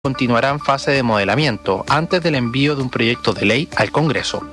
continuará en fase de modelamiento antes del envío de un proyecto de ley al Congreso.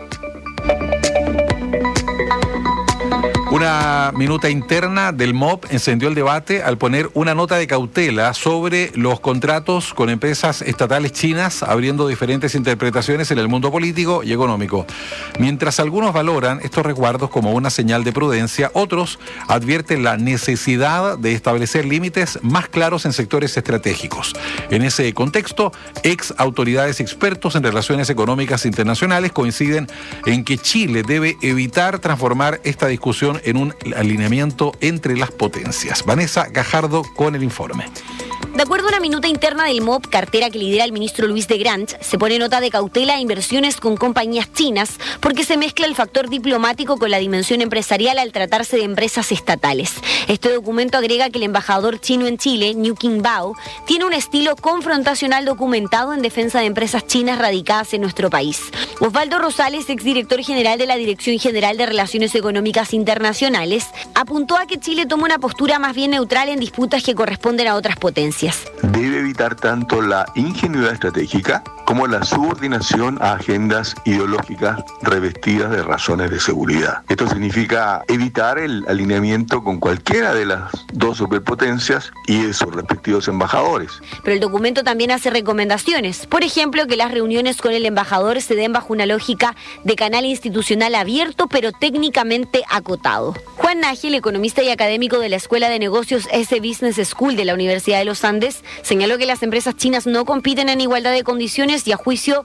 Una minuta interna del MOP encendió el debate al poner una nota de cautela sobre los contratos con empresas estatales chinas, abriendo diferentes interpretaciones en el mundo político y económico. Mientras algunos valoran estos resguardos como una señal de prudencia, otros advierten la necesidad de establecer límites más claros en sectores estratégicos. En ese contexto, ex autoridades y expertos en relaciones económicas internacionales coinciden en que Chile debe evitar transformar esta discusión en un alineamiento entre las potencias. Vanessa Gajardo con el informe. De acuerdo a una minuta interna del MOP, cartera que lidera el ministro Luis de Grange, se pone nota de cautela a inversiones con compañías chinas porque se mezcla el factor diplomático con la dimensión empresarial al tratarse de empresas estatales. Este documento agrega que el embajador chino en Chile, Niu Qingbao, tiene un estilo confrontacional documentado en defensa de empresas chinas radicadas en nuestro país. Osvaldo Rosales, exdirector general de la Dirección General de Relaciones Económicas Internacionales, apuntó a que Chile toma una postura más bien neutral en disputas que corresponden a otras potencias. Debe evitar tanto la ingenuidad estratégica como la subordinación a agendas ideológicas revestidas de razones de seguridad. Esto significa evitar el alineamiento con cualquiera de las dos superpotencias y de sus respectivos embajadores. Pero el documento también hace recomendaciones. Por ejemplo, que las reuniones con el embajador se den bajo una lógica de canal institucional abierto, pero técnicamente acotado. Juan Nájil, economista y académico de la Escuela de Negocios S Business School de la Universidad de los Andes, señaló que las empresas chinas no compiten en igualdad de condiciones y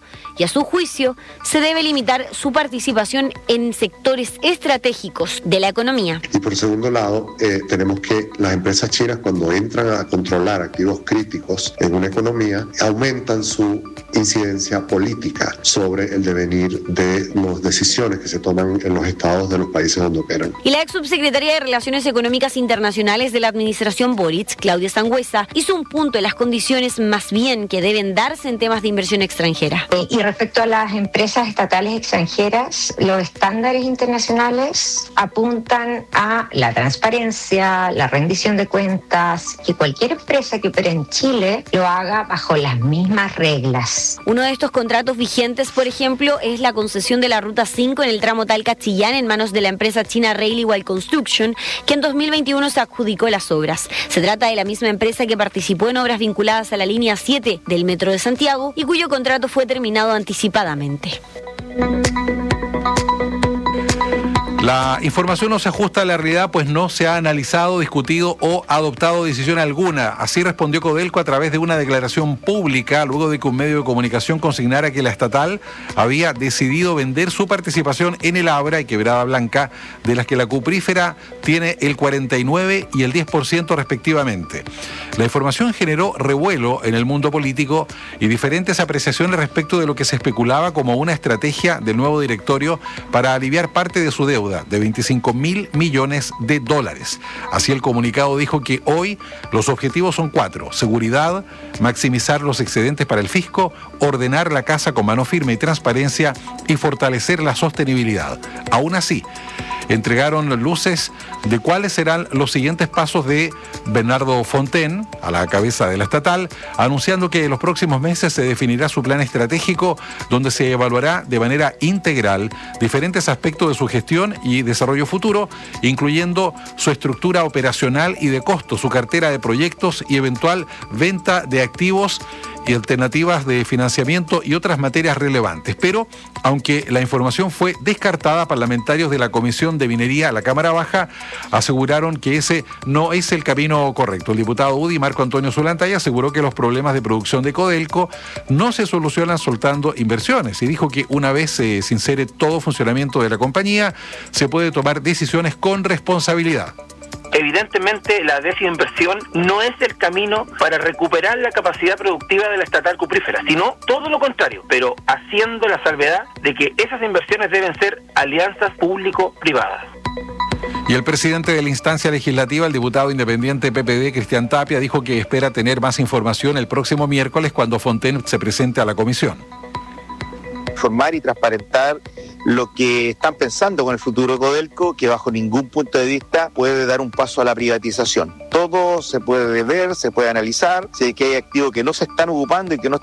a su juicio se debe limitar su participación en sectores estratégicos de la economía. Y por segundo lado, tenemos que las empresas chinas, cuando entran a controlar activos críticos en una economía, aumentan su incidencia política sobre el devenir de las decisiones que se toman en los estados de los países donde operan. Y la ex subsecretaria de Relaciones Económicas Internacionales de la administración Boric, Claudia Sangüesa, hizo un punto en las condiciones más bien que deben darse en temas de inversión extranjera. Y respecto a las empresas estatales extranjeras, los estándares internacionales apuntan a la transparencia, la rendición de cuentas, que cualquier empresa que opere en Chile lo haga bajo las mismas reglas. Uno de estos contratos vigentes, por ejemplo, es la concesión de la Ruta 5 en el tramo Talca-Chillán en manos de la empresa china Railway Construction, que en 2021 se adjudicó las obras. Se trata de la misma empresa que participó en obras vinculadas a la línea 7 del Metro de Santiago y cuyo contrato fue terminado anticipadamente. La información no se ajusta a la realidad, pues no se ha analizado, discutido o adoptado decisión alguna. Así respondió Codelco a través de una declaración pública, luego de que un medio de comunicación consignara que la estatal había decidido vender su participación en el Abra y Quebrada Blanca, de las que la cuprífera tiene el 49% y el 10% respectivamente. La información generó revuelo en el mundo político y diferentes apreciaciones respecto de lo que se especulaba como una estrategia del nuevo directorio para aliviar parte de su deuda de $25.000 millones. Así el comunicado dijo que hoy los objetivos son 4: seguridad, maximizar los excedentes para el fisco, ordenar la casa con mano firme y transparencia y fortalecer la sostenibilidad. Aún así, entregaron luces de cuáles serán los siguientes pasos de Bernardo Fontaine, a la cabeza de la estatal, anunciando que en los próximos meses se definirá su plan estratégico donde se evaluará de manera integral diferentes aspectos de su gestión y desarrollo futuro, incluyendo su estructura operacional y de costo, su cartera de proyectos y eventual venta de activos y alternativas de financiamiento y otras materias relevantes. Pero, aunque la información fue descartada, parlamentarios de la Comisión de Minería, la Cámara Baja, aseguraron que ese no es el camino correcto. El diputado UDI, Marco Antonio Zulantay, aseguró que los problemas de producción de Codelco no se solucionan soltando inversiones y dijo que una vez se sincere todo funcionamiento de la compañía, se puede tomar decisiones con responsabilidad. Evidentemente, la desinversión no es el camino para recuperar la capacidad productiva de la estatal cuprífera, sino todo lo contrario, pero haciendo la salvedad de que esas inversiones deben ser alianzas público-privadas. Y el presidente de la instancia legislativa, el diputado independiente PPD, Cristian Tapia, dijo que espera tener más información el próximo miércoles cuando Fontaine se presente a la comisión. Informar y transparentar lo que están pensando con el futuro de Codelco, que bajo ningún punto de vista puede dar un paso a la privatización. Todo se puede ver, se puede analizar, si hay que hay activos que no se están ocupando y que no